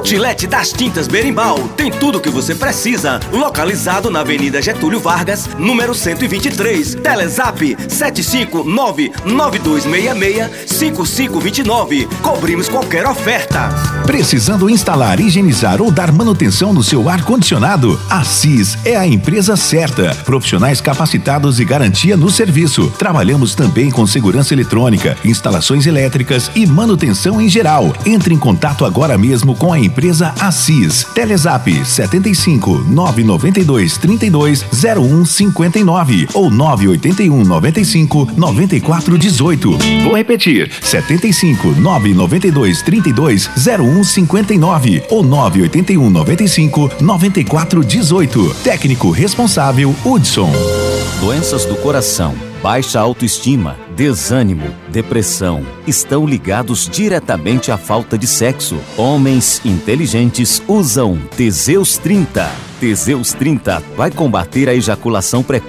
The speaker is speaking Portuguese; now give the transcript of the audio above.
Gillette das Tintas Berimbau tem tudo o que você precisa. Localizado na Avenida Getúlio Vargas, número 123. Telezap 759-9266-5529. Cobrimos qualquer oferta. Precisando instalar, higienizar ou dar manutenção no seu ar-condicionado? A Assis é a empresa certa. Profissionais capacitados e garantia no serviço. Trabalhamos também com segurança eletrônica, instalações elétricas e manutenção em geral. Entre em contato agora mesmo com a empresa Assis. Telezap 75-992-32-0159 ou 981-95-9418. Vou repetir: 75-992-32-0159 ou 981-95-9418. Técnico responsável Hudson. Doenças do coração, baixa autoestima, desânimo, depressão estão ligados diretamente à falta de sexo. Homens inteligentes usam Teseus 30. Teseus 30 vai combater a ejaculação precoce